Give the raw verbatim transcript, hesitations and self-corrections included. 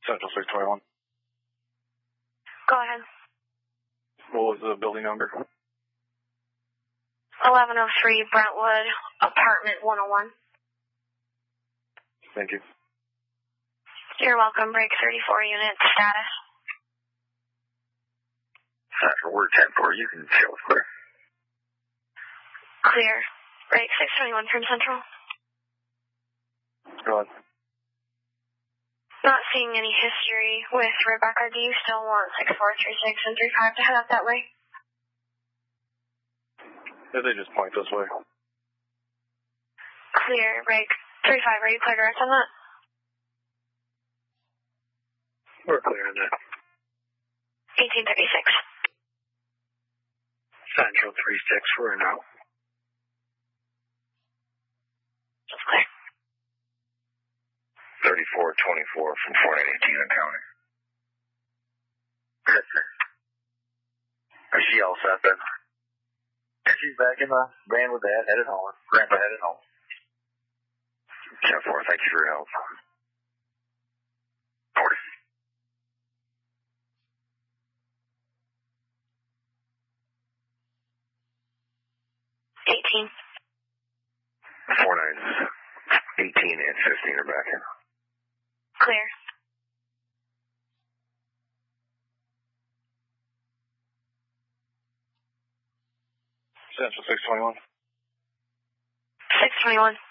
Central six twenty-one. Go ahead. What was the building number? eleven oh three Brentwood, apartment one oh one. Thank you. You're welcome. Break thirty-four unit status. Central, we're ten four. You can show us clear. Clear. Break six twenty-one from Central. Go on. Not seeing any history with Rebecca. Do you still want six four three six and three five to head up that way? If they just point this way. Clear. Break three five. Are you clear direct on that? We're clear on that. eighteen thirty-six. Central three six, we're in out. That's clear. thirty-four twenty-four from forty-nine eighteen in county. Yes, sir. Is she all set then? She's back in the van with Dad, headed home. Grandpa headed home. ten four, thank you for your help. forty. eighteen. four nines, eighteen and fifteen are back in. Clear. Central six twenty-one. six twenty-one.